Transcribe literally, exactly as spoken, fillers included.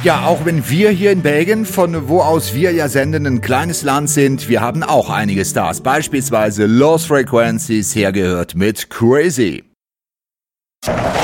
Ja, auch wenn wir hier in Belgien, von wo aus wir ja senden, ein kleines Land sind, wir haben auch einige Stars. Beispielsweise Los Frequencies, hergehört mit Crazy.